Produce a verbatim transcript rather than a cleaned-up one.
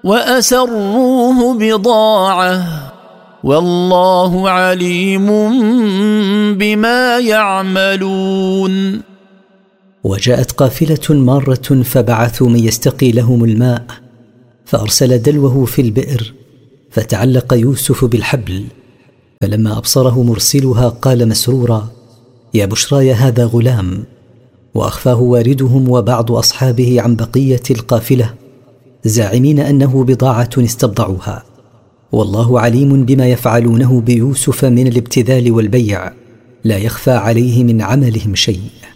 وأسروه بضاعة والله عليم بما يعملون. وجاءت قافلة مارة فبعثوا من يستقي لهم الماء، فأرسل دلوه في البئر فتعلق يوسف بالحبل، فلما أبصره مرسلها قال مسرورا: يا بشراي هذا غلام. وأخفاه واردهم وبعض أصحابه عن بقية القافلة زاعمين أنه بضاعة استبضعوها، والله عليم بما يفعلونه بيوسف من الابتذال والبيع، لا يخفى عليه من عملهم شيء.